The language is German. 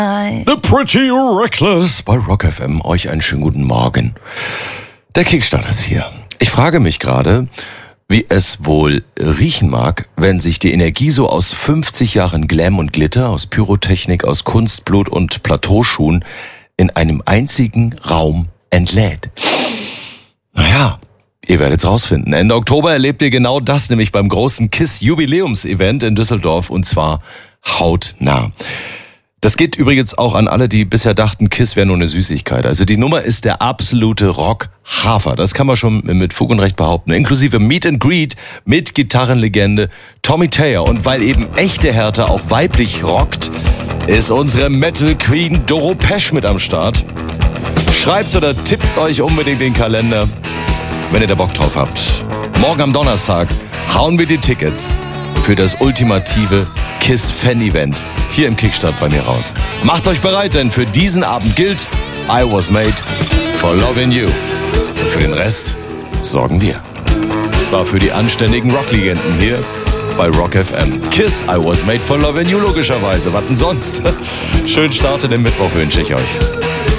The Pretty Reckless bei Rock FM. Euch einen schönen guten Morgen. Der Kickstart ist hier. Ich frage mich gerade, wie es wohl riechen mag, wenn sich die Energie so aus 50 Jahren Glam und Glitter, aus Pyrotechnik, aus Kunst, Blut und Plateauschuhen in einem einzigen Raum entlädt. Naja, ihr werdet's rausfinden. Ende Oktober erlebt ihr genau das, nämlich beim großen KISS-Jubiläums-Event in Düsseldorf, und zwar hautnah. Das geht übrigens auch an alle, die bisher dachten, KISS wäre nur eine Süßigkeit. Also die Nummer ist der absolute Rock-Hafer. Das kann man schon mit Fug und Recht behaupten. Inklusive Meet and Greet mit Gitarrenlegende Tommy Thayer. Und weil eben echte Härte auch weiblich rockt, ist unsere Metal Queen Doro Pesch mit am Start. Schreibt's oder tippt's euch unbedingt den Kalender, wenn ihr da Bock drauf habt. Morgen am Donnerstag hauen wir die Tickets für das ultimative KISS-Fan-Event hier im Kickstart bei mir raus. Macht euch bereit, denn für diesen Abend gilt I was made for loving you. Und für den Rest sorgen wir. Zwar für die anständigen Rocklegenden hier bei Rock FM. KISS, I was made for loving you, logischerweise. Was denn sonst? Schönen Start in den Mittwoch wünsche ich euch.